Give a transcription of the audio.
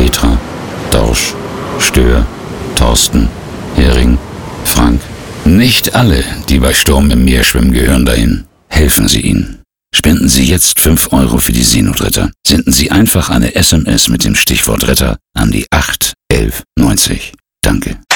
Petra, Dorsch, Stör, Thorsten, Hering, Frank. Nicht alle, die bei Sturm im Meer schwimmen, gehören dahin. Helfen Sie ihnen. Spenden Sie jetzt 5 Euro für die Seenotretter. Senden Sie einfach eine SMS mit dem Stichwort Retter an die 8 11 90. Danke.